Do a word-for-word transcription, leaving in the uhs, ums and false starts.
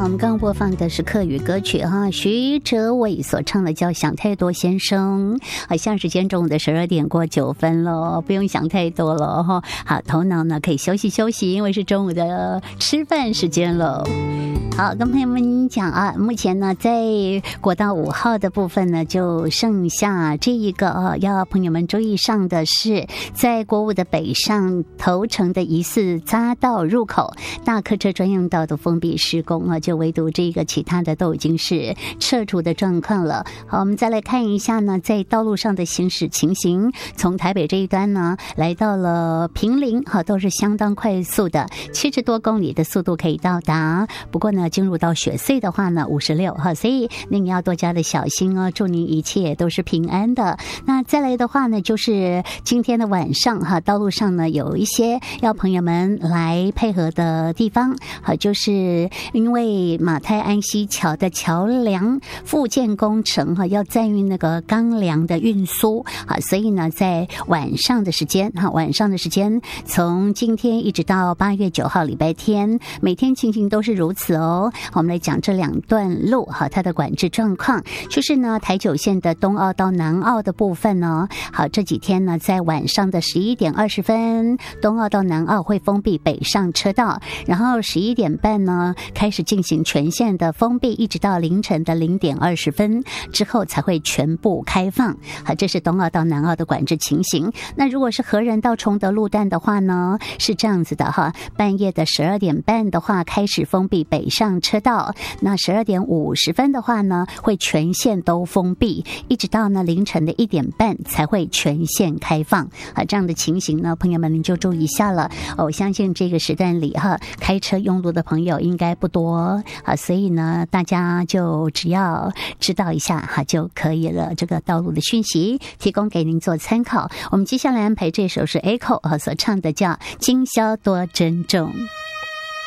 我们刚刚播放的是客语歌曲哈，徐哲伟所唱的叫《想太多先生》。好像时间中午的十二点过九分了，不用想太多了哈。好，头脑呢可以休息休息，因为是中午的吃饭时间了。好，跟朋友们讲啊，目前呢在国道五号的部分呢，就剩下这一个啊，要朋友们注意上的是，在国五的北上头城的疑似匝道入口，大客车专用道的封闭施工啊，就唯独这个其他的都已经是撤除的状况了。好，我们再来看一下呢，在道路上的行驶情形，从台北这一端呢，来到了坪林，哈，都是相当快速的，七十多公里的速度可以到达。不过呢，进入到雪隧的话呢，五十六哈，所以您要多加的小心哦，祝您一切都是平安的。那再来的话呢，就是今天的晚上哈，道路上呢有一些要朋友们来配合的地方，好，就是因为马太安溪桥的桥梁复建工程哈，要载运那个钢梁的运输，好，所以呢，在晚上的时间哈，晚上的时间从今天一直到八月九号礼拜天，每天情形都是如此哦。我们来讲这两段路哈，它的管制状况，就是呢，台九线的东澳到南澳的部分呢，好，这几天呢，在晚上的十一点二十分，东澳到南澳会封闭北上车道，然后十一点半呢开始进行全线的封闭，一直到凌晨的零点二十分之后才会全部开放。好，这是东澳到南澳的管制情形。那如果是河仁到崇德路段的话呢，是这样子的哈，半夜的十二点半的话开始封闭北上车道，那十二点五十分的话呢，会全线都封闭，一直到呢凌晨的一点半才会全线开放。啊，这样的情形呢，朋友们您就注意一下了。哦，我相信这个时段里哈，开车用路的朋友应该不多啊，所以呢，大家就只要知道一下哈就可以了。这个道路的讯息提供给您做参考。我们接下来安排这首是 Echo 所唱的叫《今宵多珍重》。